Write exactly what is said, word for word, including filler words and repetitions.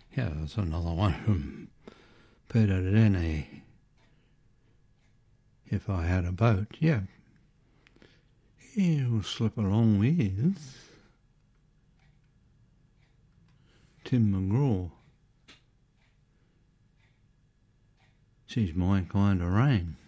Yeah, that's another one from Peter Denny. If I had a boat, yeah. He'll slip along with Tim McGraw. She's my kind of rain.